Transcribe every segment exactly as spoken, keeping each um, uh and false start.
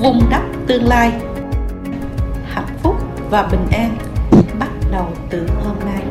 vun đắp tương lai. Hạnh phúc và bình an bắt đầu từ hôm nay.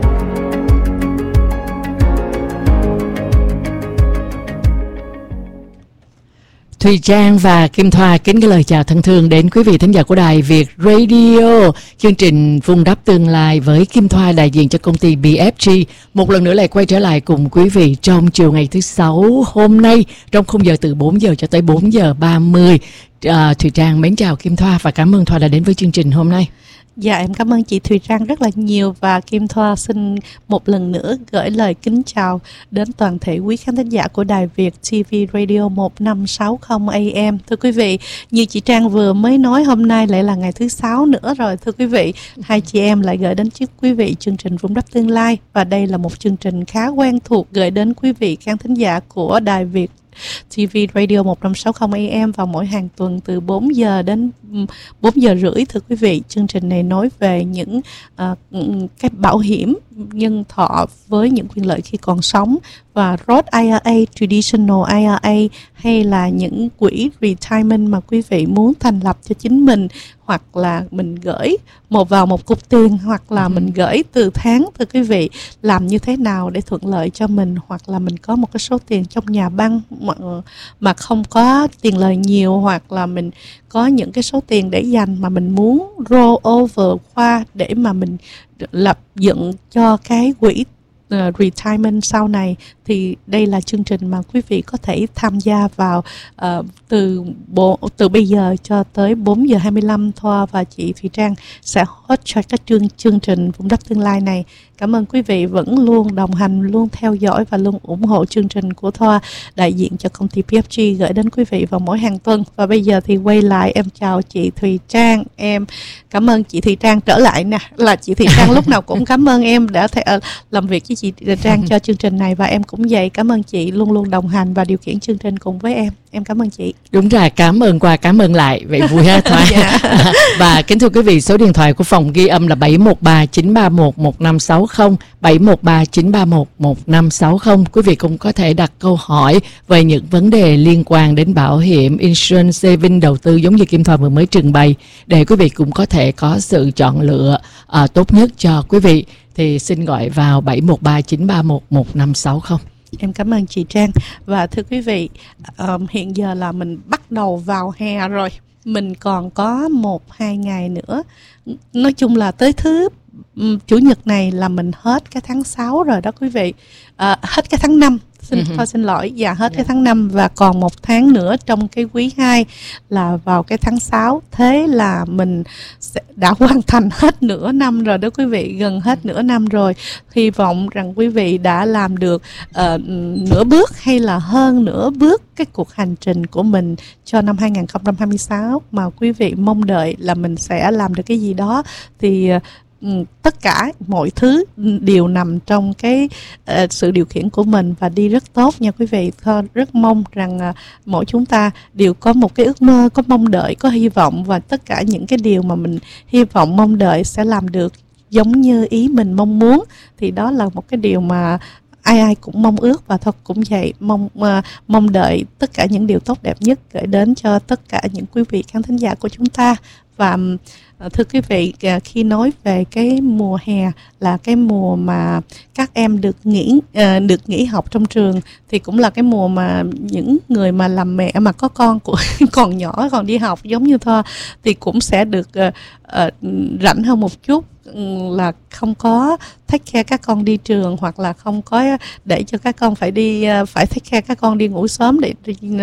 Thùy Trang và Kim Thoa kính gửi lời chào thân thương đến quý vị thính giả của Đài Việt Radio. Chương trình Vun đắp tương lai với Kim Thoa đại diện cho công ty bê ép giê một lần nữa lại quay trở lại cùng quý vị trong chiều ngày thứ sáu hôm nay trong khung giờ từ bốn giờ cho tới bốn giờ ba mươi. À, Thùy Trang mến chào Kim Thoa và cảm ơn Thoa đã đến với chương trình hôm nay. Dạ, em cảm ơn chị Thùy Trang rất là nhiều và Kim Thoa xin một lần nữa gửi lời kính chào đến toàn thể quý khán thính giả của Đài Việt ti vi Radio một năm sáu không A M. Thưa quý vị, như chị Trang vừa mới nói, hôm nay lại là ngày thứ sáu nữa rồi. Thưa quý vị, hai chị em lại gửi đến trước quý vị chương trình Vun đắp tương lai, và đây là một chương trình khá quen thuộc gửi đến quý vị khán thính giả của Đài Việt ti vi Radio một năm sáu không A M vào mỗi hàng tuần từ bốn giờ đến bốn giờ rưỡi. Thưa quý vị, chương trình này nói về những uh, cái bảo hiểm nhân thọ với những quyền lợi khi còn sống, và Roth I R A, Traditional I R A, hay là những quỹ retirement mà quý vị muốn thành lập cho chính mình, hoặc là mình gửi một vào một cục tiền, hoặc là mình gửi từ tháng. Thưa quý vị, làm như thế nào để thuận lợi cho mình, hoặc là mình có một cái số tiền trong nhà băng mà, mà không có tiền lời nhiều, hoặc là mình có những cái số tiền để dành mà mình muốn roll over qua để mà mình lập dựng cho cái quỹ uh, retirement sau này, thì đây là chương trình mà quý vị có thể tham gia vào uh, từ bộ, từ bây giờ cho tới bốn giờ hai mươi lăm. Thoa và chị Thùy Trang sẽ host cho các chương chương trình Vun đắp tương lai này. Cảm ơn quý vị vẫn luôn đồng hành, luôn theo dõi và luôn ủng hộ chương trình của Thoa đại diện cho công ty bê ép giê gửi đến quý vị vào mỗi hàng tuần. Và bây giờ thì quay lại, em chào chị Thùy Trang. Em cảm ơn chị Thùy Trang trở lại nè, là chị Thùy Trang lúc nào cũng cảm ơn em đã th- làm việc với chị Trang cho chương trình này, và em cũng vậy, cảm ơn chị luôn luôn đồng hành và điều khiển chương trình cùng với em. Em cảm ơn chị. Đúng rồi, cảm ơn qua cảm ơn lại, vậy vui ha Thoa. Dạ. Và kính thưa quý vị, số điện thoại của phòng ghi âm là bảy một ba chín ba một một năm sáu không, bảy một ba chín ba một một năm sáu không. Quý vị cũng có thể đặt câu hỏi về những vấn đề liên quan đến bảo hiểm, insurance, saving, đầu tư giống như Kim Thoa vừa mới trình bày, để quý vị cũng có thể có sự chọn lựa uh, tốt nhất cho quý vị. Thì xin gọi vào bảy một ba chín ba một một năm sáu không. Em cảm ơn chị Trang. Và thưa quý vị, um, hiện giờ là mình bắt đầu vào hè rồi. Mình còn có một hai ngày nữa. Nói chung là tới thứ um, Chủ nhật này là mình hết cái tháng sáu rồi đó quý vị. uh, Hết cái tháng năm. Xin, uh-huh. Thôi xin lỗi, dạ hết yeah. cái tháng năm, và còn một tháng nữa trong cái quý hai là vào cái tháng sáu. Thế là mình sẽ đã hoàn thành hết nửa năm rồi đó quý vị, gần hết nửa năm rồi. Hy vọng rằng quý vị đã làm được uh, nửa bước hay là hơn nửa bước cái cuộc hành trình của mình cho năm hai không hai sáu, mà quý vị mong đợi là mình sẽ làm được cái gì đó. Thì uh, tất cả mọi thứ đều nằm trong cái uh, sự điều khiển của mình và đi rất tốt nha quý vị. Thôi rất mong rằng uh, mỗi chúng ta đều có một cái ước mơ, có mong đợi, có hy vọng, và tất cả những cái điều mà mình hy vọng mong đợi sẽ làm được giống như ý mình mong muốn. Thì đó là một cái điều mà ai ai cũng mong ước, và thật cũng vậy, mong uh, mong đợi tất cả những điều tốt đẹp nhất gửi đến cho tất cả những quý vị khán thính giả của chúng ta. Và thưa quý vị, khi nói về cái mùa hè là cái mùa mà các em được nghỉ được nghỉ học trong trường, thì cũng là cái mùa mà những người mà làm mẹ mà có con của còn nhỏ còn đi học giống như Thoa thì cũng sẽ được uh, uh, rảnh hơn một chút, là không có take care các con đi trường, hoặc là không có để cho các con phải đi phải take care các con đi ngủ sớm để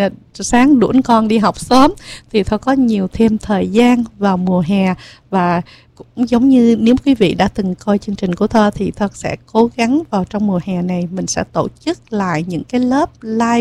sáng đuổi con đi học sớm. Thì Thoa có nhiều thêm thời gian vào mùa hè, và cũng giống như nếu quý vị đã từng coi chương trình của Thoa thì Thoa sẽ cố gắng vào trong mùa hè này mình sẽ tổ chức lại những cái lớp live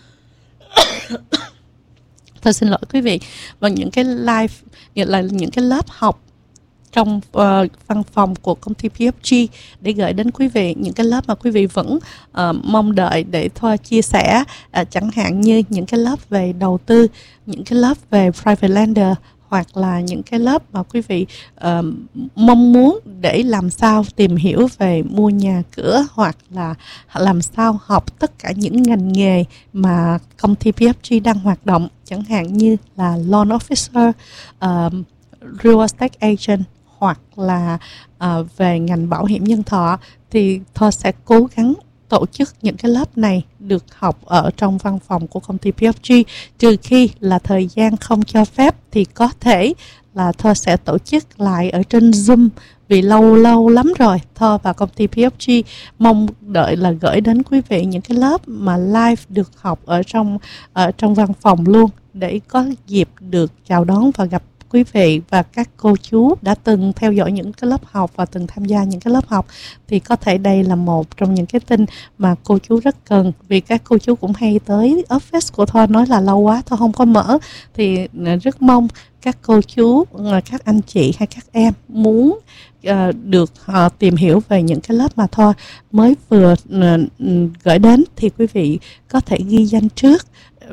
Thoa xin lỗi quý vị, và những cái live nghĩa là những cái lớp học trong uh, văn phòng của công ty bê ép giê để gửi đến quý vị những cái lớp mà quý vị vẫn uh, mong đợi để Thoa chia sẻ, uh, chẳng hạn như những cái lớp về đầu tư, những cái lớp về private lender, hoặc là những cái lớp mà quý vị uh, mong muốn để làm sao tìm hiểu về mua nhà cửa, hoặc là làm sao học tất cả những ngành nghề mà công ty pê ép giê đang hoạt động, chẳng hạn như là loan officer, uh, real estate agent, hoặc là uh, về ngành bảo hiểm nhân thọ, thì Thoa sẽ cố gắng tổ chức những cái lớp này được học ở trong văn phòng của công ty pê ép giê. Trừ khi là thời gian không cho phép thì có thể là Thoa sẽ tổ chức lại ở trên Zoom, vì lâu lâu lắm rồi Thoa và công ty pê ép giê mong đợi là gửi đến quý vị những cái lớp mà live được học ở trong ở trong văn phòng luôn, để có dịp được chào đón và gặp quý vị và các cô chú đã từng theo dõi những cái lớp học và từng tham gia những cái lớp học. Thì có thể đây là một trong những cái tin mà cô chú rất cần, vì các cô chú cũng hay tới office của Thoa nói là lâu quá Thoa không có mở. Thì rất mong các cô chú, các anh chị hay các em muốn uh, được uh, tìm hiểu về những cái lớp mà Thoa mới vừa uh, gửi đến, thì quý vị có thể ghi danh trước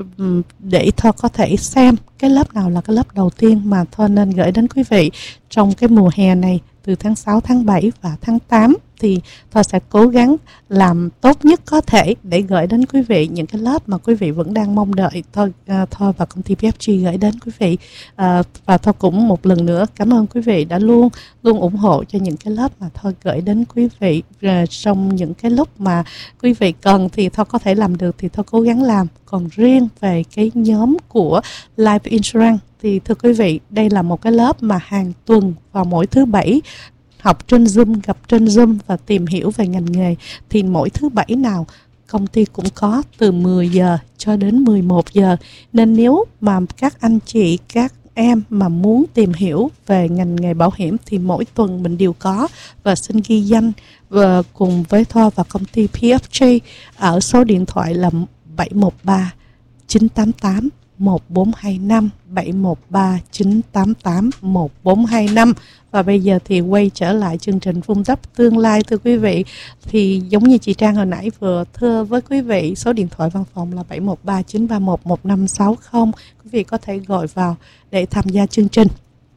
để Thoa có thể xem cái lớp nào là cái lớp đầu tiên mà Thoa nên gửi đến quý vị trong cái mùa hè này, từ tháng sáu, tháng bảy và tháng tám. Thì Thoa sẽ cố gắng làm tốt nhất có thể để gửi đến quý vị những cái lớp mà quý vị vẫn đang mong đợi Thoa, uh, Thoa và công ty pê ép giê gửi đến quý vị. Uh, và Thoa cũng một lần nữa cảm ơn quý vị đã luôn luôn ủng hộ cho những cái lớp mà Thoa gửi đến quý vị. Uh, trong những cái lúc mà quý vị cần thì Thoa có thể làm được thì Thoa cố gắng làm. Còn riêng về cái nhóm của Life Insurance thì thưa quý vị, đây là một cái lớp mà hàng tuần vào mỗi thứ bảy học trên Zoom, gặp trên Zoom và tìm hiểu về ngành nghề. Thì mỗi thứ bảy nào công ty cũng có từ mười giờ cho đến mười một giờ. Nên nếu mà các anh chị, các em mà muốn tìm hiểu về ngành nghề bảo hiểm thì mỗi tuần mình đều có. Và xin ghi danh và cùng với Thoa và công ty pê ép giê ở số điện thoại là bảy một ba chín tám tám một bốn hai năm, bảy một ba chín tám tám một bốn hai năm. Và bây giờ thì quay trở lại chương trình Vun Đắp Tương Lai. Thưa quý vị, thì giống như chị Trang hồi nãy vừa thưa với quý vị, số điện thoại văn phòng là bảy một ba chín ba một một năm sáu không. Quý vị có thể gọi vào để tham gia chương trình.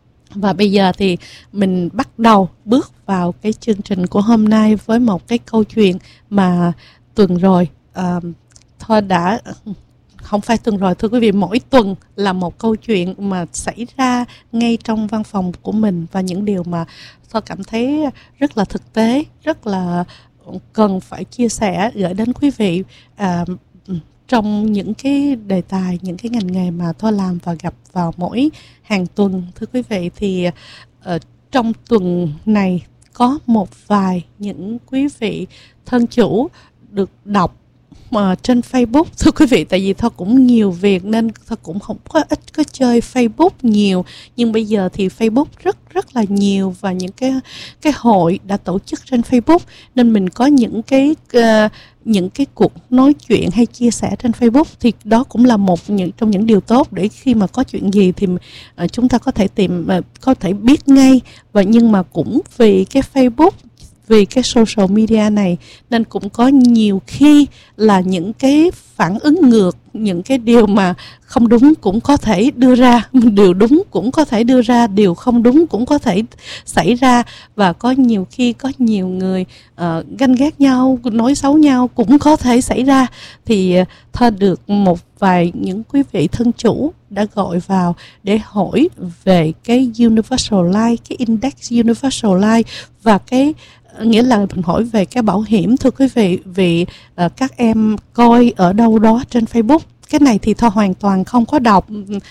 Và bây giờ thì mình bắt đầu bước vào cái chương trình của hôm nay với một cái câu chuyện mà tuần rồi uh, Thoa đã... Không phải tuần rồi, thưa quý vị, mỗi tuần là một câu chuyện mà xảy ra ngay trong văn phòng của mình, và những điều mà tôi cảm thấy rất là thực tế, rất là cần phải chia sẻ gửi đến quý vị à, trong những cái đề tài, những cái ngành nghề mà tôi làm và gặp vào mỗi hàng tuần. Thưa quý vị, thì uh, trong tuần này có một vài những quý vị thân chủ được đọc mà trên Facebook. Thưa quý vị, tại vì Thoa cũng nhiều việc nên Thoa cũng không có ít có chơi Facebook nhiều, nhưng bây giờ thì Facebook rất rất là nhiều, và những cái cái hội đã tổ chức trên Facebook, nên mình có những cái uh, những cái cuộc nói chuyện hay chia sẻ trên Facebook, thì đó cũng là một những trong những điều tốt để khi mà có chuyện gì thì uh, chúng ta có thể tìm uh, có thể biết ngay. Và nhưng mà cũng vì cái Facebook, vì cái social media này nên cũng có nhiều khi là những cái phản ứng ngược, những cái điều mà không đúng cũng có thể đưa ra, điều đúng cũng có thể đưa ra, điều không đúng cũng có thể xảy ra. Và có nhiều khi có nhiều người uh, ganh ghét nhau, nói xấu nhau cũng có thể xảy ra. Thì uh, Thoa được một vài những quý vị thân chủ đã gọi vào để hỏi về cái Universal Life, cái Index Universal Life, và cái nghĩa là mình hỏi về cái bảo hiểm. Thưa quý vị, vì uh, các em coi ở đâu đó trên Facebook. Cái này thì Thoa hoàn toàn không có đọc,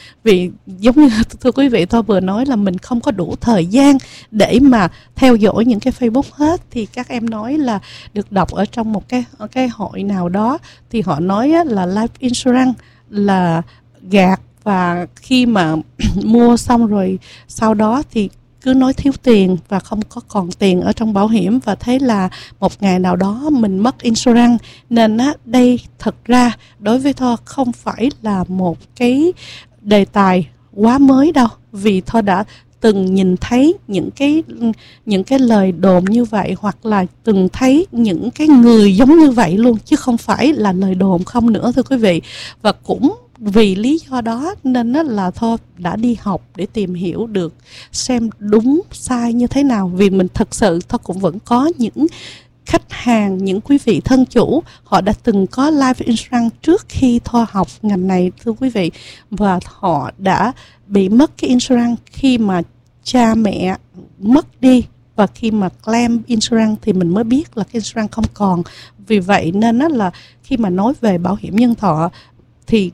vì giống như thưa quý vị, Thoa vừa nói là mình không có đủ thời gian để mà theo dõi những cái Facebook hết. Thì các em nói là được đọc ở trong một cái cái hội nào đó, thì họ nói là Life Insurance là gạt, và khi mà mua xong rồi sau đó thì cứ nói thiếu tiền và không có còn tiền ở trong bảo hiểm, và thế là một ngày nào đó mình mất insurance. Nên á, đây thật ra đối với Thoa không phải là một cái đề tài quá mới đâu, vì Thoa đã từng nhìn thấy những cái những cái lời đồn như vậy, hoặc là từng thấy những cái người giống như vậy luôn, chứ không phải là lời đồn không nữa, thưa quý vị. Và cũng vì lý do đó nên đó là Thoa đã đi học để tìm hiểu được xem đúng sai như thế nào. Vì mình thật sự Thoa cũng vẫn có những khách hàng, những quý vị thân chủ, họ đã từng có life insurance trước khi Thoa học ngành này, thưa quý vị, và họ đã bị mất cái insurance khi mà cha mẹ mất đi, và khi mà claim insurance thì mình mới biết là cái insurance không còn. Vì vậy nên đó là khi mà nói về bảo hiểm nhân thọ thì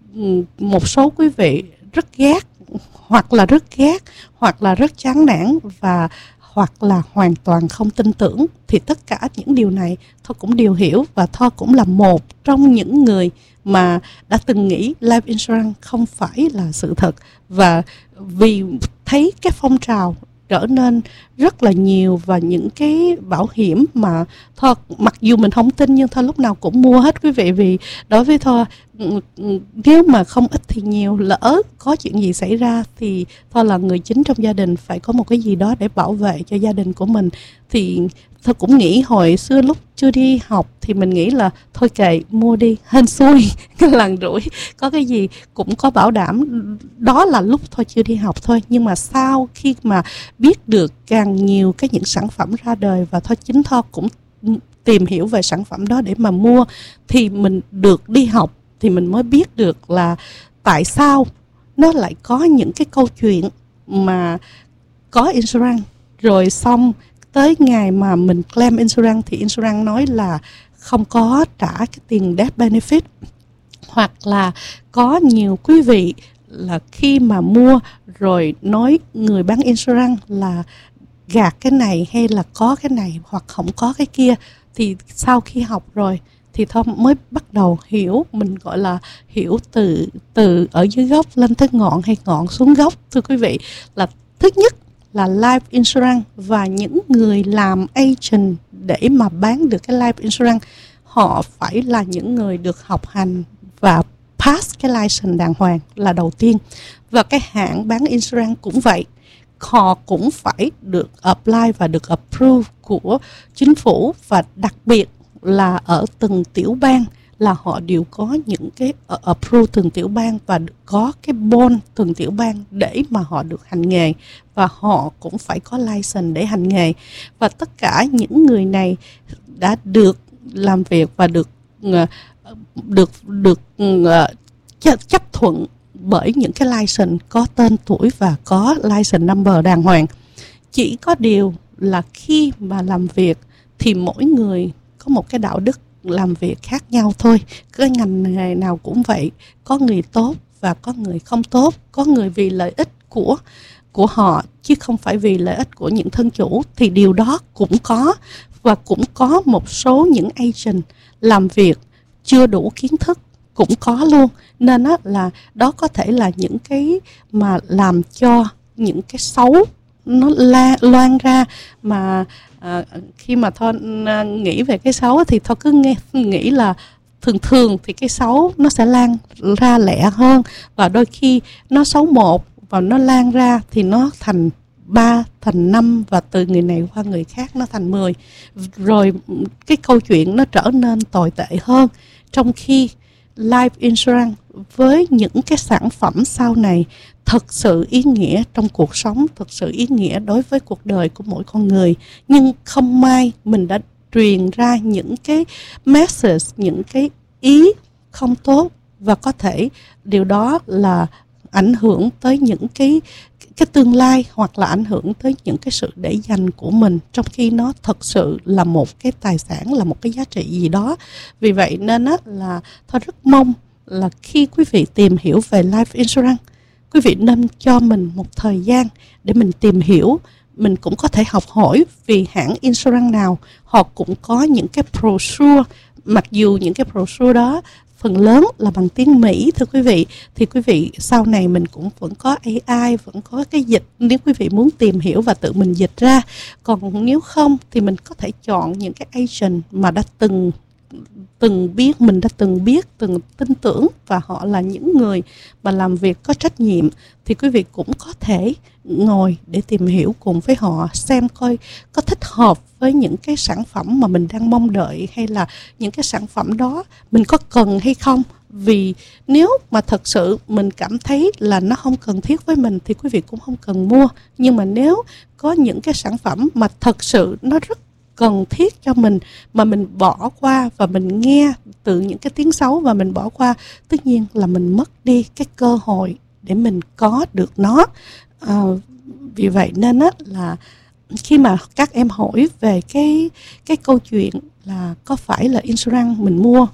một số quý vị rất ghét, hoặc là rất ghét, hoặc là rất chán nản, và hoặc là hoàn toàn không tin tưởng. Thì tất cả những điều này Thoa cũng đều hiểu, và Thoa cũng là một trong những người mà đã từng nghĩ life insurance không phải là sự thật. Và vì thấy cái phong trào trở nên rất là nhiều, và những cái bảo hiểm mà Thoa mặc dù mình không tin nhưng Thoa lúc nào cũng mua hết quý vị. Vì đối với Thoa, nếu mà không ít thì nhiều, lỡ có chuyện gì xảy ra thì Thoa là người chính trong gia đình, phải có một cái gì đó để bảo vệ cho gia đình của mình. Thì Thoa cũng nghĩ hồi xưa lúc chưa đi học thì mình nghĩ là thôi kệ, mua đi, hên xui, cái lần rủi, có cái gì cũng có bảo đảm. Đó là lúc Thoa chưa đi học thôi. Nhưng mà sau khi mà biết được càng nhiều cái những sản phẩm ra đời, và Thoa chính Thoa cũng tìm hiểu về sản phẩm đó để mà mua, thì mình được đi học thì mình mới biết được là tại sao nó lại có những cái câu chuyện mà có insurance, rồi xong tới ngày mà mình claim insurance thì insurance nói là không có trả cái tiền death benefit. Hoặc là có nhiều quý vị là khi mà mua rồi nói người bán insurance là gạt cái này hay là có cái này hoặc không có cái kia. Thì sau khi học rồi thì Thoa mới bắt đầu hiểu, mình gọi là hiểu từ từ ở dưới gốc lên tới ngọn hay ngọn xuống gốc, thưa quý vị. Là thứ nhất là life insurance, và những người làm agent để mà bán được cái life insurance, họ phải là những người được học hành và pass cái license đàng hoàng là đầu tiên. Và cái hãng bán insurance cũng vậy, họ cũng phải được apply và được approve của chính phủ, và đặc biệt là ở từng tiểu bang là họ đều có những cái approve từng tiểu bang và có cái bond từng tiểu bang để mà họ được hành nghề, và họ cũng phải có license để hành nghề. Và tất cả những người này đã được làm việc và được được được chấp, chấp thuận bởi những cái license có tên tuổi và có license number đàng hoàng. Chỉ có điều là khi mà làm việc thì mỗi người có một cái đạo đức làm việc khác nhau thôi. Cái ngành nghề nào cũng vậy, có người tốt và có người không tốt, có người vì lợi ích của của họ chứ không phải vì lợi ích của những thân chủ, thì điều đó cũng có. Và cũng có một số những agent làm việc chưa đủ kiến thức cũng có luôn. Nên đó là đó có thể là những cái mà làm cho những cái xấu nó la, loan ra. Mà à, khi mà Thoa à, nghĩ về cái xấu thì Thoa cứ nghe, nghĩ là thường thường thì cái xấu nó sẽ lan ra lẹ hơn, và đôi khi nó xấu một và nó lan ra thì nó thành ba, thành năm, và từ người này qua người khác nó thành mười. Rồi cái câu chuyện nó trở nên tồi tệ hơn. Trong khi life insurance với những cái sản phẩm sau này thật sự ý nghĩa trong cuộc sống, thật sự ý nghĩa đối với cuộc đời của mỗi con người. Nhưng không may mình đã truyền ra những cái message, những cái ý không tốt, và có thể điều đó là ảnh hưởng tới những cái cái tương lai, hoặc là ảnh hưởng tới những cái sự để dành của mình, trong khi nó thật sự là một cái tài sản, là một cái giá trị gì đó. Vì vậy nên á, là Thoa rất mong là khi quý vị tìm hiểu về life insurance, quý vị nên cho mình một thời gian để mình tìm hiểu. Mình cũng có thể học hỏi, vì hãng insurance nào họ cũng có những cái brochure, mặc dù những cái brochure đó phần lớn là bằng tiếng Mỹ, thưa quý vị. Thì quý vị sau này mình cũng vẫn có a i, vẫn có cái dịch nếu quý vị muốn tìm hiểu và tự mình dịch ra. Còn nếu không thì mình có thể chọn những cái agent mà đã từng từng biết, mình đã từng biết, từng tin tưởng, và họ là những người mà làm việc có trách nhiệm, thì quý vị cũng có thể ngồi để tìm hiểu cùng với họ, xem coi có thích hợp với những cái sản phẩm mà mình đang mong đợi, hay là những cái sản phẩm đó mình có cần hay không. Vì nếu mà thật sự mình cảm thấy là nó không cần thiết với mình thì quý vị cũng không cần mua. Nhưng mà nếu có những cái sản phẩm mà thật sự nó rất cần thiết cho mình mà mình bỏ qua, và mình nghe từ những cái tiếng xấu và mình bỏ qua, tất nhiên là mình mất đi cái cơ hội để mình có được nó. À, vì vậy nên á, là khi mà các em hỏi về cái cái câu chuyện là có phải là insurance mình mua,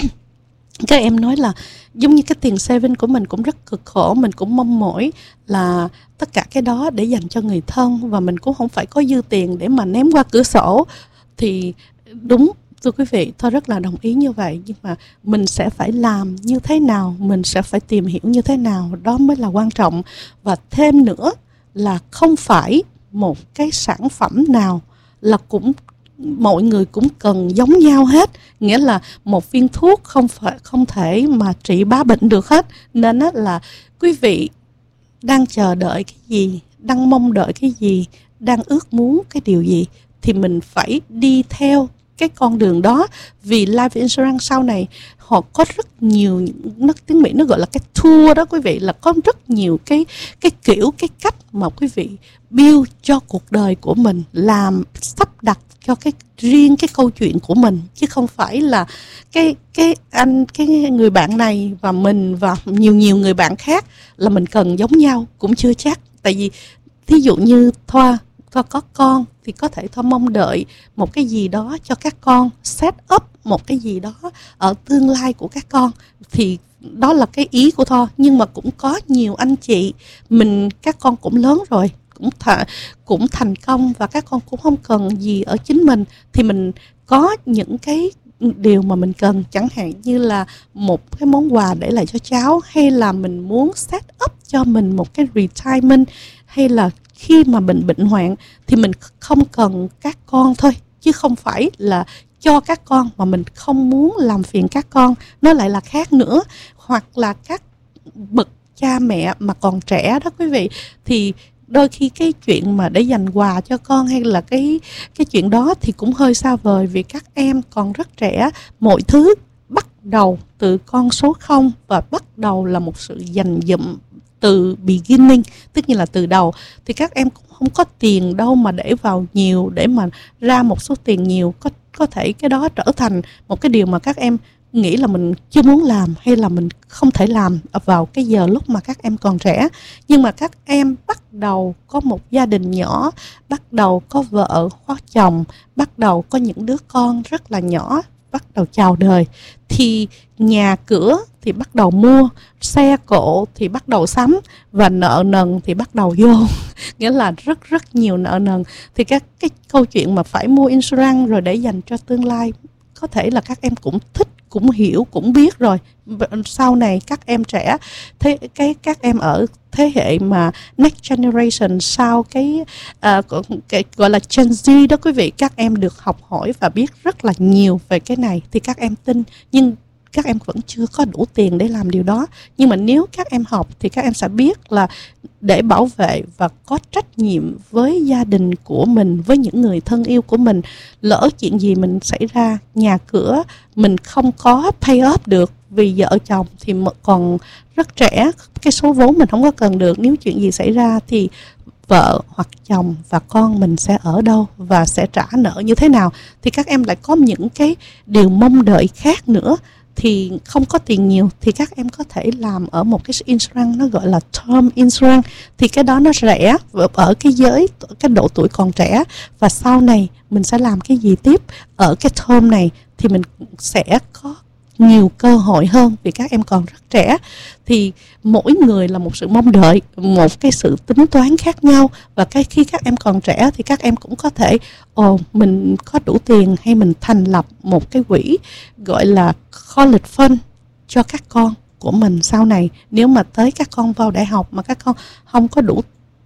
các em nói là giống như cái tiền saving của mình cũng rất cực khổ, mình cũng mong mỏi là tất cả cái đó để dành cho người thân, và mình cũng không phải có dư tiền để mà ném qua cửa sổ. Thì đúng, thưa quý vị, tôi rất là đồng ý như vậy, nhưng mà mình sẽ phải làm như thế nào, mình sẽ phải tìm hiểu như thế nào, đó mới là quan trọng. Và thêm nữa là không phải một cái sản phẩm nào là cũng mọi người cũng cần giống nhau hết, nghĩa là một viên thuốc không phải không thể mà trị bá bệnh được hết. Nên là quý vị đang chờ đợi cái gì, đang mong đợi cái gì, đang ước muốn cái điều gì, thì mình phải đi theo cái con đường đó. Vì life insurance sau này họ có rất nhiều, nó tiếng Mỹ nó gọi là cái tour đó quý vị, là có rất nhiều cái cái kiểu, cái cách mà quý vị build cho cuộc đời của mình, làm sắp đặt cho cái riêng cái câu chuyện của mình, chứ không phải là cái cái anh cái người bạn này và mình và nhiều nhiều người bạn khác là mình cần giống nhau, cũng chưa chắc. Tại vì thí dụ như Thoa Thoa có con thì có thể Thoa mong đợi một cái gì đó cho các con, set up một cái gì đó ở tương lai của các con, thì đó là cái ý của Thoa. Nhưng mà cũng có nhiều anh chị mình, các con cũng lớn rồi, cũng th- cũng thành công, và các con cũng không cần gì ở chính mình, thì mình có những cái điều mà mình cần, chẳng hạn như là một cái món quà để lại cho cháu, hay là mình muốn set up cho mình một cái retirement, hay là khi mà mình bệnh hoạn thì mình không cần các con thôi, chứ không phải là cho các con mà mình không muốn làm phiền các con, nó lại là khác nữa. Hoặc là các bậc cha mẹ mà còn trẻ đó quý vị, thì đôi khi cái chuyện mà để dành quà cho con hay là cái cái chuyện đó thì cũng hơi xa vời, vì các em còn rất trẻ. Mọi thứ bắt đầu từ con số không, và bắt đầu là một sự dành dụm từ beginning, tức như là từ đầu. Thì các em cũng không có tiền đâu mà để vào nhiều, để mà ra một số tiền nhiều, có có thể cái đó trở thành một cái điều mà các em nghĩ là mình chưa muốn làm, hay là mình không thể làm vào cái giờ lúc mà các em còn trẻ. Nhưng mà các em bắt đầu có một gia đình nhỏ, bắt đầu có vợ, có chồng, bắt đầu có những đứa con rất là nhỏ, bắt đầu chào đời, thì nhà cửa thì bắt đầu mua, xe cộ thì bắt đầu sắm, và nợ nần thì bắt đầu vô. Nghĩa là rất rất nhiều nợ nần. Thì các cái câu chuyện mà phải mua insurance rồi để dành cho tương lai, có thể là các em cũng thích, cũng hiểu, cũng biết rồi. Sau này các em trẻ, thế cái các em ở thế hệ mà next generation, sau cái, uh, cái gọi là Gen Z đó quý vị, các em được học hỏi và biết rất là nhiều về cái này, thì các em tin. Nhưng các em vẫn chưa có đủ tiền để làm điều đó. Nhưng mà nếu các em học thì các em sẽ biết là để bảo vệ và có trách nhiệm với gia đình của mình, với những người thân yêu của mình. Lỡ chuyện gì mình xảy ra, nhà cửa mình không có pay off được, vì vợ chồng thì còn rất trẻ, cái số vốn mình không có cần được. Nếu chuyện gì xảy ra thì vợ hoặc chồng và con mình sẽ ở đâu và sẽ trả nợ như thế nào. Thì các em lại có những cái điều mong đợi khác nữa. Thì không có tiền nhiều thì các em có thể làm ở một cái insurance nó gọi là term insurance. Thì cái đó nó rẻ ở cái giới, cái độ tuổi còn trẻ. Và sau này mình sẽ làm cái gì tiếp ở cái term này thì mình sẽ có nhiều cơ hội hơn, vì các em còn rất trẻ. Thì mỗi người là một sự mong đợi, một cái sự tính toán khác nhau. Và cái khi các em còn trẻ thì các em cũng có thể ồ mình có đủ tiền, hay mình thành lập một cái quỹ gọi là college fund cho các con của mình sau này. Nếu mà tới các con vào đại học mà các con không có đủ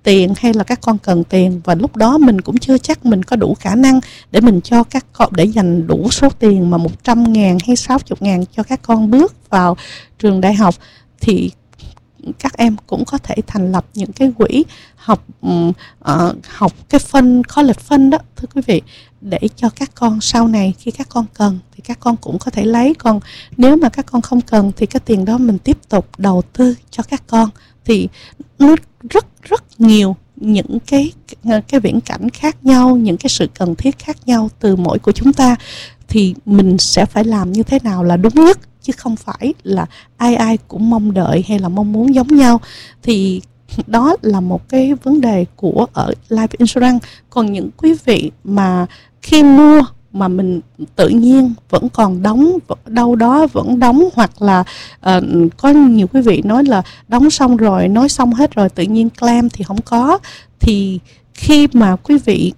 tiền hay là các con cần tiền, và lúc đó mình cũng chưa chắc mình có đủ khả năng để mình cho các con, để dành đủ số tiền mà một trăm ngàn hay sáu mươi ngàn cho các con bước vào trường đại học, thì các em cũng có thể thành lập những cái quỹ học uh, học cái phân college fund đó, thưa quý vị, để cho các con sau này khi các con cần thì các con cũng có thể lấy. Còn nếu mà các con không cần thì cái tiền đó mình tiếp tục đầu tư cho các con. Thì nó rất rất nhiều những cái cái viễn cảnh khác nhau, những cái sự cần thiết khác nhau từ mỗi của chúng ta, thì mình sẽ phải làm như thế nào là đúng nhất, chứ không phải là ai ai cũng mong đợi hay là mong muốn giống nhau. Thì đó là một cái vấn đề của ở Life Insurance. Còn những quý vị mà khi mua mà mình tự nhiên vẫn còn đóng, đâu đó vẫn đóng, hoặc là uh, có nhiều quý vị nói là đóng xong rồi, nói xong hết rồi, tự nhiên claim thì không có. Thì khi mà quý vị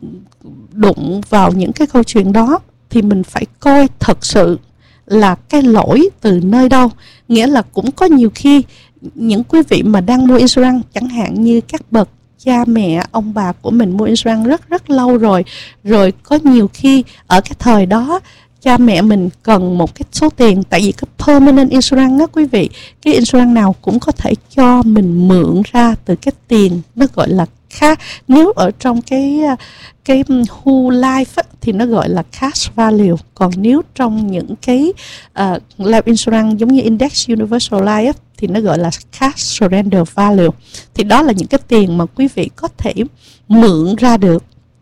đụng vào những cái câu chuyện đó thì mình phải coi thật sự là cái lỗi từ nơi đâu. Nghĩa là cũng có nhiều khi những quý vị mà đang mua insurance, chẳng hạn như các bậc cha mẹ, ông bà của mình mua insurance rất rất lâu rồi. Rồi có nhiều khi ở cái thời đó cha mẹ mình cần một cái số tiền, tại vì cái permanent insurance đó quý vị, cái insurance nào cũng có thể cho mình mượn ra từ cái tiền, nó gọi là cash. Nếu ở trong cái cái whole life á, thì nó gọi là cash value. Còn nếu trong những cái uh, life insurance giống như Index Universal Life á, thì nó gọi là cash surrender value. Thì đó là những cái tiền mà quý vị có thể mượn ra được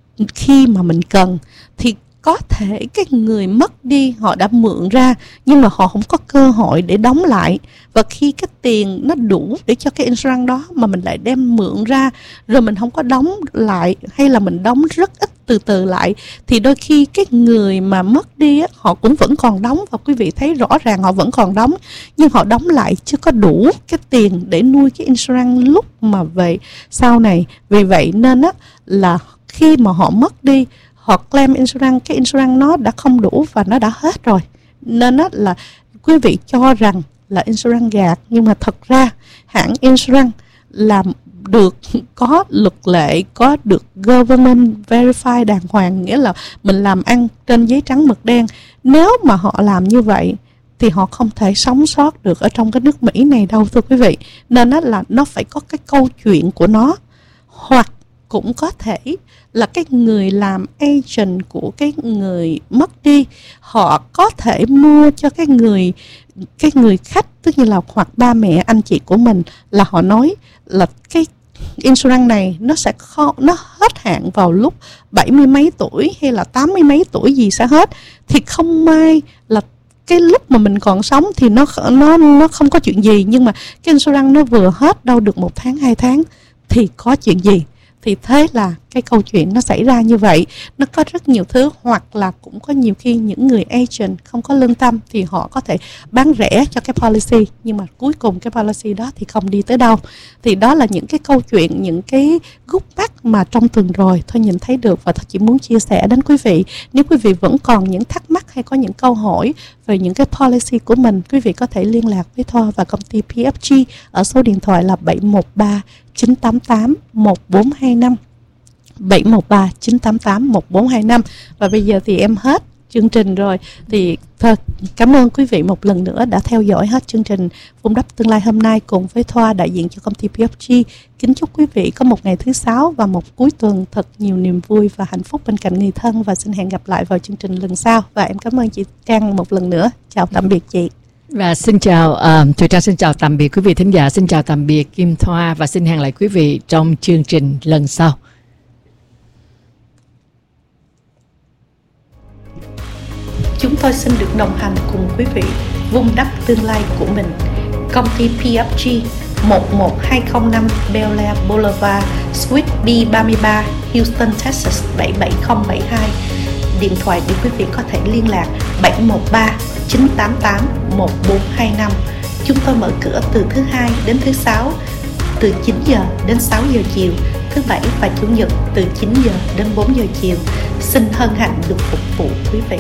khi mà mình cần. Thì có thể cái người mất đi họ đã mượn ra, nhưng mà họ không có cơ hội để đóng lại. Và khi cái tiền nó đủ để cho cái insurance đó mà mình lại đem mượn ra, rồi mình không có đóng lại, hay là mình đóng rất ít từ từ lại, thì đôi khi cái người mà mất đi á, họ cũng vẫn còn đóng. Và quý vị thấy rõ ràng họ vẫn còn đóng, nhưng họ đóng lại chưa có đủ cái tiền để nuôi cái insurance lúc mà về sau này. Vì vậy nên á, là khi mà họ mất đi, họ claim insurance, cái insurance nó đã không đủ và nó đã hết rồi. Nên á, là quý vị cho rằng là insurance gạt, nhưng mà thật ra hãng insurance làm được có luật lệ, có được government verify đàng hoàng, nghĩa là mình làm ăn trên giấy trắng mực đen. Nếu mà họ làm như vậy thì họ không thể sống sót được ở trong cái nước Mỹ này đâu, thưa quý vị. Nên á, là nó phải có cái câu chuyện của nó. Hoặc cũng có thể là cái người làm agent của cái người mất đi, họ có thể mua cho cái người cái người khách, tức như là hoặc ba mẹ anh chị của mình, là họ nói là cái insurance này nó sẽ khó, nó hết hạn vào lúc bảy mươi mấy tuổi hay là tám mươi mấy tuổi gì sẽ hết. Thì không may là cái lúc mà mình còn sống thì nó nó nó không có chuyện gì, nhưng mà cái insurance nó vừa hết đâu được một tháng hai tháng thì có chuyện gì. Thì thế là cái câu chuyện nó xảy ra như vậy. Nó có rất nhiều thứ. Hoặc là cũng có nhiều khi những người agent không có lương tâm thì họ có thể bán rẻ cho cái policy, nhưng mà cuối cùng cái policy đó thì không đi tới đâu. Thì đó là những cái câu chuyện, những cái gút mắt mà trong tuần rồi tôi nhìn thấy được, và tôi chỉ muốn chia sẻ đến quý vị. Nếu quý vị vẫn còn những thắc mắc hay có những câu hỏi về những cái policy của mình, quý vị có thể liên lạc với Thoa và công ty pê ép giê ở số điện thoại là bảy một ba chín tám tám một bốn hai năm, bảy một ba chín tám tám một bốn hai năm. Và bây giờ thì em hết chương trình rồi. Thì thôi, cảm ơn quý vị một lần nữa đã theo dõi hết chương trình Vun Đắp Tương Lai hôm nay cùng với Thoa, đại diện cho công ty pê ép giê. Kính chúc quý vị có một ngày thứ sáu và một cuối tuần thật nhiều niềm vui và hạnh phúc bên cạnh người thân. Và xin hẹn gặp lại vào chương trình lần sau. Và em cảm ơn chị Trang một lần nữa. Chào tạm biệt chị. Và xin chào uh, Thùy Trang, xin chào tạm biệt quý vị thính giả, xin chào tạm biệt Kim Thoa, và xin hẹn lại quý vị trong chương trình lần sau. Chúng tôi xin được đồng hành cùng quý vị vun đắp tương lai của mình. Công ty pê ép giê, một một hai không năm Bel Air Boulevard, Suite B ba mươi ba, Houston, Texas bảy bảy không bảy hai. Điện thoại để quý vị có thể liên lạc bảy một ba chín tám tám một bốn hai năm. Chúng tôi mở cửa từ thứ hai đến thứ sáu, từ chín giờ đến sáu giờ chiều, thứ bảy và chủ nhật từ chín giờ đến bốn giờ chiều. Xin hân hạnh được phục vụ quý vị.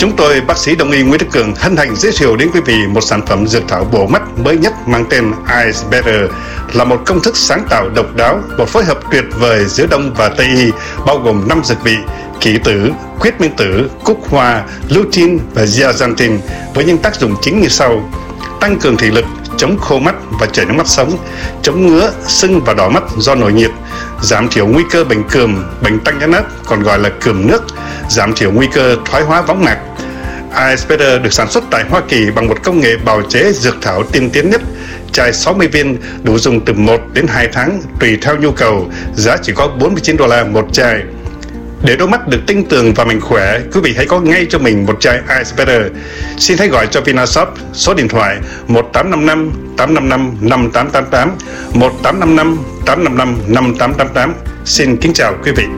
Chúng tôi, bác sĩ Đông y Nguyễn Đức Cường, hân hạnh giới thiệu đến quý vị một sản phẩm dược thảo bổ mắt mới nhất mang tên Eyes Better, là một công thức sáng tạo độc đáo, một phối hợp tuyệt vời giữa Đông và Tây y, bao gồm năm dược vị: kỷ tử, quyết minh tử, cúc hoa, lutein và zeaxanthin, với những tác dụng chính như sau: tăng cường thị lực, chống khô mắt và chảy nước mắt sống, chống ngứa, sưng và đỏ mắt do nổi nhiệt, giảm thiểu nguy cơ bệnh cườm, bệnh tăng nhãn áp còn gọi là cườm nước, giảm thiểu nguy cơ thoái hóa võng mạc. Eyes Better được sản xuất tại Hoa Kỳ bằng một công nghệ bào chế dược thảo tiên tiến nhất. Chai sáu mươi viên, đủ dùng từ một đến hai tháng tùy theo nhu cầu, giá chỉ có bốn mươi chín đô la một chai. Để đôi mắt được tinh tường và mạnh khỏe, quý vị hãy có ngay cho mình một chai Eyes Better. Xin hãy gọi cho Vinashop số điện thoại một tám năm năm tám năm năm năm tám tám tám, một tám năm năm tám năm năm năm tám tám tám. Xin kính chào quý vị.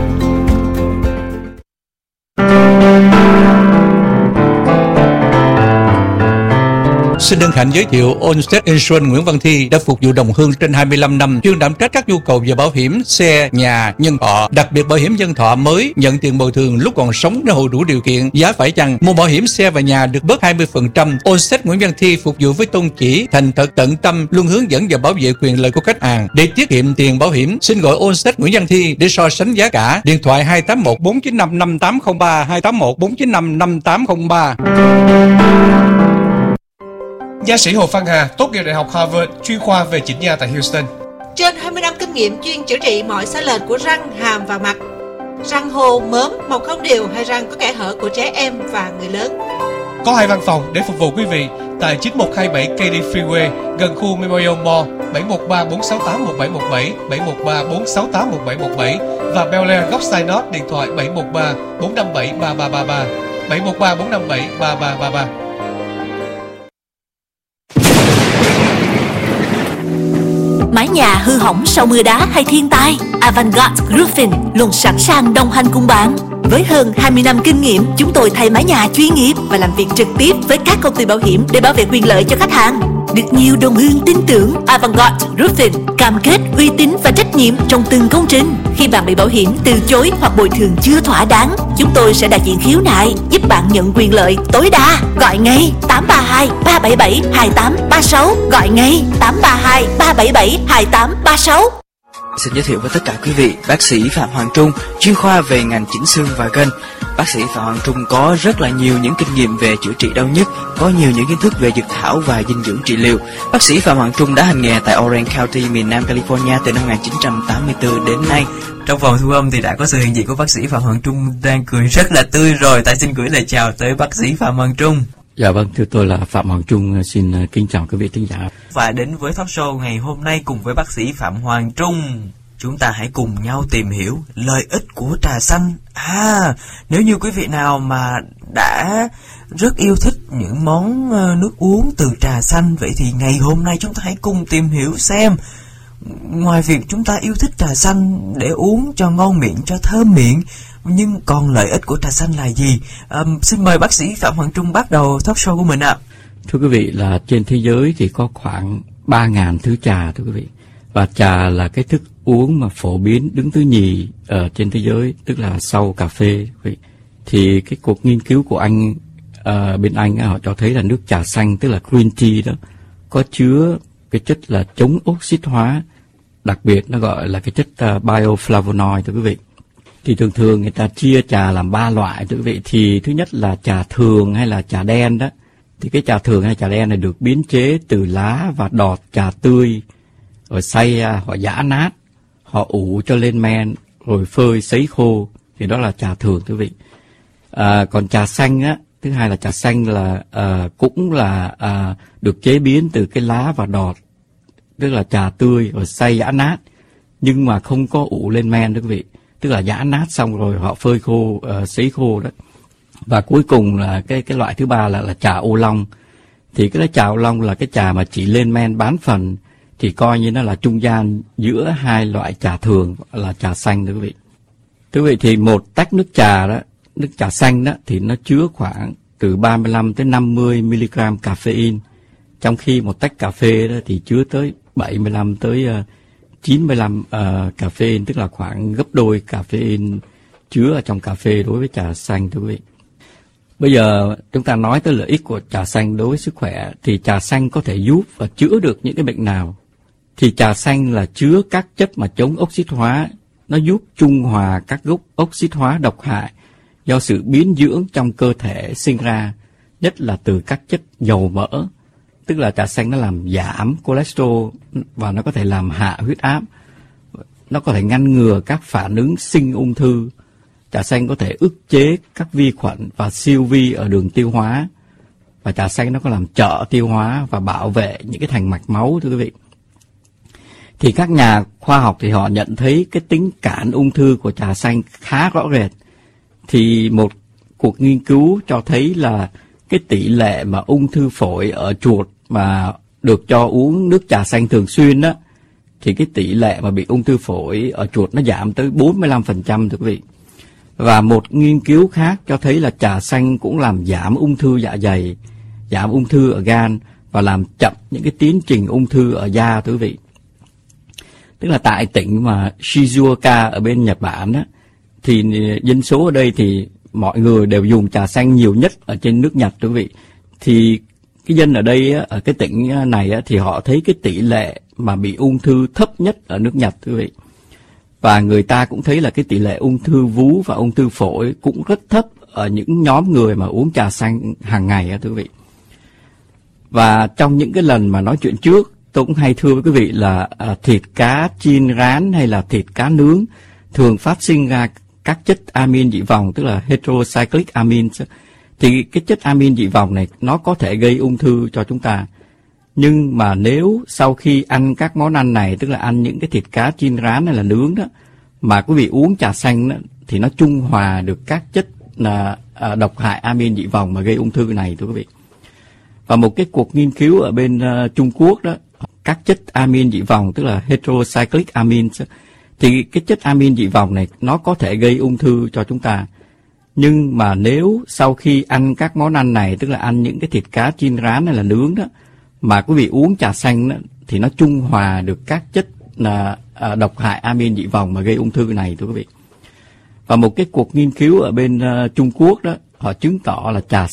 Xin hân hạnh giới thiệu Allstate Insurance Nguyễn Văn Thi đã phục vụ đồng hương trên hai mươi lăm năm, chuyên đảm trách các nhu cầu về bảo hiểm xe, nhà, nhân thọ, đặc biệt bảo hiểm nhân thọ mới nhận tiền bồi thường lúc còn sống nếu hộ đủ điều kiện. Giá phải chăng mua bảo hiểm xe và nhà được bớt hai mươi phần trăm. Allstate Nguyễn Văn Thi phục vụ với tôn chỉ thành thật tận tâm, luôn hướng dẫn và bảo vệ quyền lợi của khách hàng để tiết kiệm tiền bảo hiểm. Xin gọi Allstate Nguyễn Văn Thi để so sánh giá cả. Điện thoại hai tám một bốn chín năm năm tám không ba, hai tám một bốn chín năm năm tám không ba. Nha sĩ Hồ Phan Hà tốt nghiệp Đại học Harvard, chuyên khoa về chỉnh nha tại Houston. Trên hai mươi năm kinh nghiệm chuyên chữa trị mọi sai lệch của răng, hàm và mặt. Răng hô, mớm, mọc không đều hay răng có kẽ hở của trẻ em và người lớn. Có hai văn phòng để phục vụ quý vị tại chín một hai bảy Katy Freeway gần khu Memorial Mall, bảy một ba bốn sáu tám một bảy một bảy, bảy một ba bốn sáu tám một bảy một bảy và Bel Air góc Synod điện thoại bảy một ba bốn năm bảy ba ba ba ba, bảy một ba bốn năm bảy ba ba ba ba. Mái nhà hư hỏng sau mưa đá hay thiên tai, Avantgarde Roofing luôn sẵn sàng đồng hành cùng bạn. Với hơn hai mươi năm kinh nghiệm, chúng tôi thay mái nhà chuyên nghiệp và làm việc trực tiếp với các công ty bảo hiểm để bảo vệ quyền lợi cho khách hàng. Được nhiều đồng hương tin tưởng, Avantgarde Roofing cam kết uy tín và trách nhiệm trong từng công trình. Khi bạn bị bảo hiểm từ chối hoặc bồi thường chưa thỏa đáng, chúng tôi sẽ đại diện khiếu nại, giúp bạn nhận quyền lợi tối đa. Gọi ngay tám ba hai ba bảy bảy hai tám ba sáu, gọi ngay tám ba hai ba bảy bảy hai tám ba sáu. Xin giới thiệu với tất cả quý vị, bác sĩ Phạm Hoàng Trung, chuyên khoa về ngành chỉnh xương và gân. Bác sĩ Phạm Hoàng Trung có rất là nhiều những kinh nghiệm về chữa trị đau nhức, có nhiều những kiến thức về dược thảo và dinh dưỡng trị liệu. Bác sĩ Phạm Hoàng Trung đã hành nghề tại Orange County, miền Nam California từ năm một nghìn chín trăm tám mươi tư đến nay. Trong phòng thu âm thì đã có sự hiện diện của bác sĩ Phạm Hoàng Trung đang cười rất là tươi rồi. Tại xin gửi lời chào tới bác sĩ Phạm Hoàng Trung. Dạ vâng, thưa tôi là Phạm Hoàng Trung, xin kính chào quý vị thính giả. Và đến với talk show ngày hôm nay cùng với bác sĩ Phạm Hoàng Trung, chúng ta hãy cùng nhau tìm hiểu lợi ích của trà xanh. À, nếu như quý vị nào mà đã rất yêu thích những món nước uống từ trà xanh, vậy thì ngày hôm nay chúng ta hãy cùng tìm hiểu xem, ngoài việc chúng ta yêu thích trà xanh để uống cho ngon miệng, cho thơm miệng, nhưng còn lợi ích của trà xanh là gì? À, xin mời bác sĩ Phạm Hoàng Trung bắt đầu talk show của mình ạ. Thưa quý vị, là trên thế giới thì có khoảng ba nghìn thứ trà thưa quý vị. Và trà là cái thức uống mà phổ biến đứng thứ nhì ở trên thế giới, tức là sau cà phê. Quý vị. Thì cái cuộc nghiên cứu của anh uh, bên Anh họ cho thấy là nước trà xanh, tức là green tea đó, có chứa cái chất là chống oxit hóa, đặc biệt nó gọi là cái chất uh, bioflavonoid thưa quý vị. Thì thường thường người ta chia trà làm ba loại thưa quý vị. Thì thứ nhất là trà thường hay là trà đen đó. Thì cái trà thường hay trà đen này được biến chế từ lá và đọt trà tươi, rồi xay họ giã nát, họ ủ cho lên men, rồi phơi sấy khô, thì đó là trà thường thưa quý vị. À, còn trà xanh á, thứ hai là trà xanh là à, cũng là à, được chế biến từ cái lá và đọt, tức là trà tươi rồi xay giã nát, nhưng mà không có ủ lên men thưa quý vị, tức là giã nát xong rồi họ phơi khô, à, sấy khô đó. Và cuối cùng là cái cái loại thứ ba là là trà ô long. Thì cái trà ô long là cái trà mà chỉ lên men bán phần, thì coi như nó là trung gian giữa hai loại trà thường là trà xanh thưa quý vị. Thưa quý vị, thì một tách nước trà đó, nước trà xanh đó, thì nó chứa khoảng từ ba mươi lăm tới năm mươi mi-li-gam caffeine, trong khi một tách cà phê đó thì chứa tới bảy mươi lăm tới chín mươi lăm uh, caffeine, tức là khoảng gấp đôi caffeine chứa ở trong cà phê đối với trà xanh thưa quý vị. Bây giờ chúng ta nói tới lợi ích của trà xanh đối với sức khỏe, thì trà xanh có thể giúp và chữa được những cái bệnh nào? Thì trà xanh là chứa các chất mà chống oxit hóa, nó giúp trung hòa các gốc oxit hóa độc hại do sự biến dưỡng trong cơ thể sinh ra, nhất là từ các chất dầu mỡ. Tức là trà xanh nó làm giảm cholesterol và nó có thể làm hạ huyết áp. Nó có thể ngăn ngừa các phản ứng sinh ung thư. Trà xanh có thể ức chế các vi khuẩn và siêu vi ở đường tiêu hóa. Và trà xanh nó có làm trợ tiêu hóa và bảo vệ những cái thành mạch máu, thưa quý vị. Thì các nhà khoa học thì họ nhận thấy cái tính cản ung thư của trà xanh khá rõ rệt. Thì một cuộc nghiên cứu cho thấy là cái tỷ lệ mà ung thư phổi ở chuột mà được cho uống nước trà xanh thường xuyên đó, thì cái tỷ lệ mà bị ung thư phổi ở chuột nó giảm tới bốn mươi lăm phần trăm, thưa quý vị. Và một nghiên cứu khác cho thấy là trà xanh cũng làm giảm ung thư dạ dày, giảm ung thư ở gan và làm chậm những cái tiến trình ung thư ở da, thưa quý vị. Tức là tại tỉnh mà Shizuoka ở bên Nhật Bản á, thì dân số ở đây thì mọi người đều dùng trà xanh nhiều nhất ở trên nước Nhật, quý vị. Thì cái dân ở đây á, ở cái tỉnh này á, thì họ thấy cái tỷ lệ mà bị ung thư thấp nhất ở nước Nhật, quý vị. Và người ta cũng thấy là cái tỷ lệ ung thư vú và ung thư phổi cũng rất thấp ở những nhóm người mà uống trà xanh hàng ngày á, quý vị. Và trong những cái lần mà nói chuyện trước, tôi cũng hay thưa với quý vị là à, thịt cá chiên rán hay là thịt cá nướng thường phát sinh ra các chất amin dị vòng, tức là heterocyclic amines. Thì cái chất amin dị vòng này nó có thể gây ung thư cho chúng ta. Nhưng mà nếu sau khi ăn các món ăn này, tức là ăn những cái thịt cá chiên rán hay là nướng đó, mà quý vị uống trà xanh đó, thì nó trung hòa được các chất là à, độc hại amin dị vòng mà gây ung thư này, thưa quý vị. Và một cái cuộc nghiên cứu ở bên uh, Trung Quốc đó, các chất amin dị vòng, tức là heterocyclic amines, thì cái chất amin dị vòng này nó có thể gây ung thư cho chúng ta. Nhưng mà nếu sau khi ăn các món ăn này, tức là ăn những cái thịt cá chiên rán hay là nướng đó, mà quý vị uống trà xanh đó, thì nó trung hòa được các chất là à, độc hại amin dị vòng mà gây ung thư này, thưa quý vị. Và một cái cuộc nghiên cứu ở bên uh, Trung Quốc đó, họ chứng tỏ là trà